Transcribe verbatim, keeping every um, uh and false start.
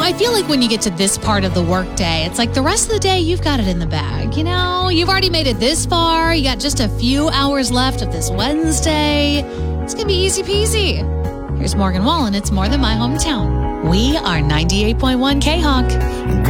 I feel like when you get to this part of the workday, it's like the rest of the day, you've got it in the bag. You know, you've already made it this far. You got just a few hours left of this Wednesday. It's going to be easy peasy. Here's Morgan Wallen. It's More Than My Hometown. We are ninety-eight point one K-Hawk.